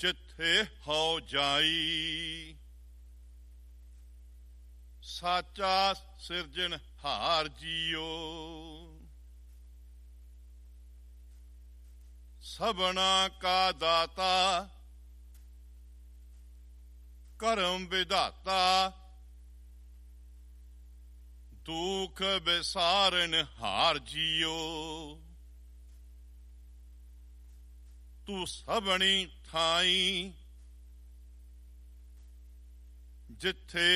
जिथे हो जाई। साचा सिरजनहार जियो, सबना का दाता, करम विधाता, दुख विसारन हार जियो। तू सबनी थाई जिथे